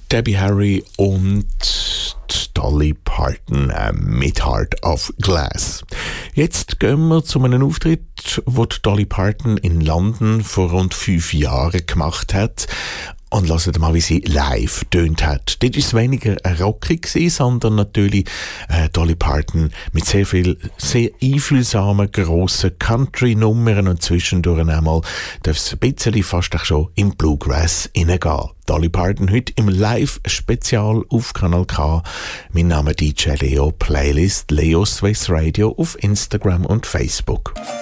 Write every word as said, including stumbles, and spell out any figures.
Debbie Harry und Dolly Parton äh, mit Heart of Glass. Jetzt gehen wir zu einem Auftritt, den Dolly Parton in London vor rund fünf Jahren gemacht hat. Und hört mal, wie sie live tönt hat. Dort war es weniger rockig, sondern natürlich äh, Dolly Parton mit sehr viel, sehr einfühlsamen, grossen Country-Nummern und zwischendurch einmal darf es ein bisschen fast auch schon im Bluegrass hineingehen. Dolly Parton heute im Live-Spezial auf Kanal K. Mein Name D J Leo, Playlist Leo Swiss Radio auf Instagram und Facebook.